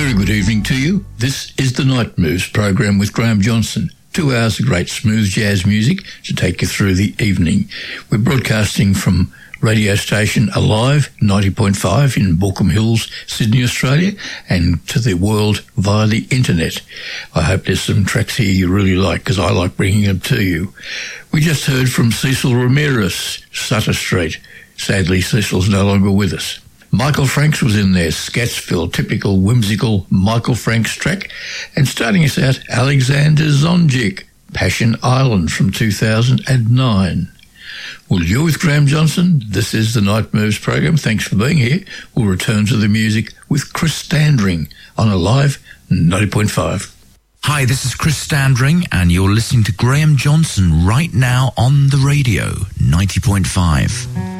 very good evening to you. This is the Night Moves program with Graham Johnson. 2 hours of great smooth jazz music to take you through the evening. We're broadcasting from radio station Alive 90.5 in Baulkham Hills, Sydney, Australia, and to the world via the internet. I hope there's some tracks here you really like, because I like bringing them to you. We just heard from Cecil Ramirez, Sutter Street. Sadly, Cecil's no longer with us. Michael Franks was in there, Scatsville, typical whimsical Michael Franks track. And starting us out, Alexander Zonjic, Passion Island from 2009. Well, you're with Graham Johnson. This is the Night Moves program. Thanks for being here. We'll return to the music with Chris Standring on Alive 90.5. Hi, this is Chris Standring, and you're listening to Graham Johnson right now on the radio, 90.5.